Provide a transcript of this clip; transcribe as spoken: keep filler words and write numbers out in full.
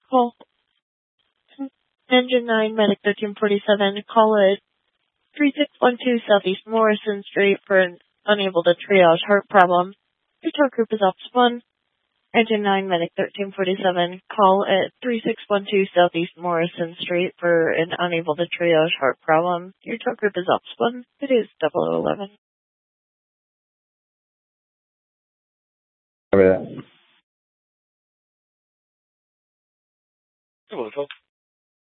Call Engine nine, Medic thirteen forty-seven. Call it three six one two Southeast Morrison Street for an unable to triage heart problem. Your tow group is Ops one. Engine nine, Medic thirteen forty-seven. Call at three six one two Southeast Morrison Street for an unable to triage heart problem. Your tow group is Ops one. It is double oh eleven. Remember that. Hello, folks.